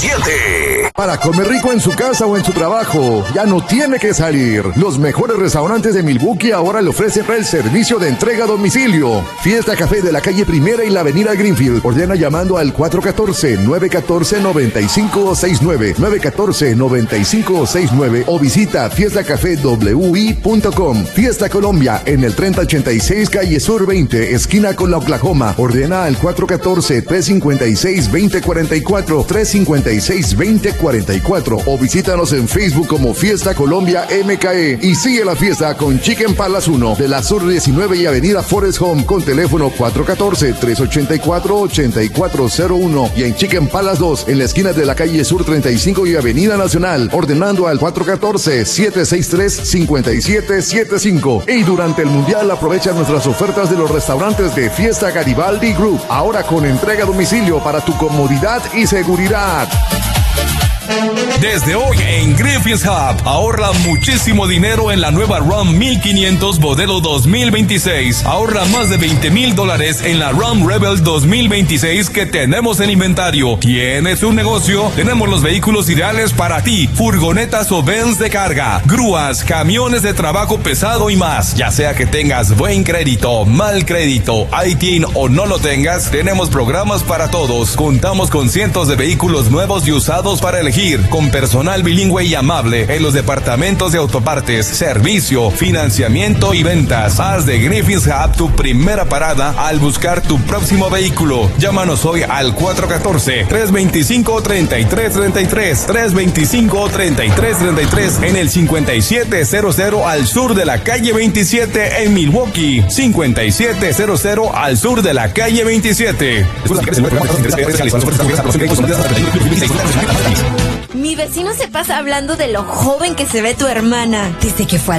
97. Para comer rico en su casa o en su trabajo, ya no tiene que salir. Los mejores restaurantes de Milwaukee ahora le ofrecen el servicio de entrega a domicilio. Fiesta Café de la calle Primera y la avenida Greenfield. Ordena llamando al 414-914-9569, 914-9569 o visita fiestacafewi.com. Fiesta Colombia en el 3086 calle Sur 20, esquina con la Oklahoma. Ordena al 414-356-2044, 356-2044 o visítanos en Facebook como Fiesta Colombia MKE y sigue la fiesta con Chicken Palace 1 de la Sur 19 y avenida Forest Home con teléfono 414-384-8401 y en Chicken Palace 2 en la esquina de la calle Sur 35 y avenida Nacional, ordenando al 414-763-5775. Y durante el Mundial aprovecha nuestras ofertas de los restaurantes de Fiesta Garibaldi Group, ahora con entrega a domicilio para tu comodidad y seguridad. Desde hoy en Griffin's Hub, ahorra muchísimo dinero en la nueva Ram 1500 modelo 2026. Ahorra más de $20,000 en la Ram Rebel 2026 que tenemos en inventario. ¿Tienes un negocio? Tenemos los vehículos ideales para ti. Furgonetas o vans de carga, grúas, camiones de trabajo pesado y más. Ya sea que tengas buen crédito, mal crédito, ITIN o no lo tengas, tenemos programas para todos. Contamos con cientos de vehículos nuevos y usados para elegir, con personal bilingüe y amable en los departamentos de autopartes, servicio, financiamiento y ventas. Haz de Griffin's Hub tu primera parada al buscar tu próximo vehículo. Llámanos hoy al 414-325-3333, 325-3333 en el 5700 al sur de la calle 27 en Milwaukee. 5700 al sur de la calle 27. Mi vecino se pasa hablando de lo joven que se ve tu hermana desde que fue